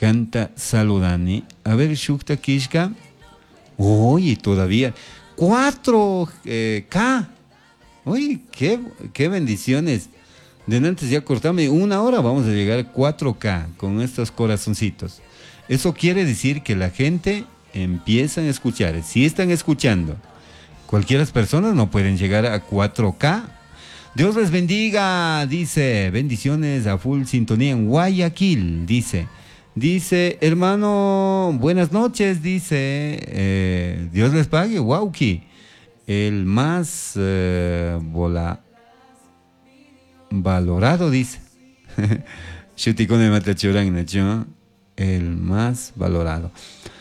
canta Saludani. A ver, Shukta Kishka. Oye, todavía 4K. Oye, qué bendiciones. De antes ya cortame 1 hora, vamos a llegar a 4K con estos corazoncitos. Eso quiere decir que la gente empieza a escuchar. Si están escuchando, cualquiera personas no pueden llegar a 4K. Dios les bendiga, dice, bendiciones a full sintonía en Guayaquil, dice. Dice, hermano, buenas noches, dice, Dios les pague, Wauki, el más valorado, dice. Shutikone Matachurang, el más valorado.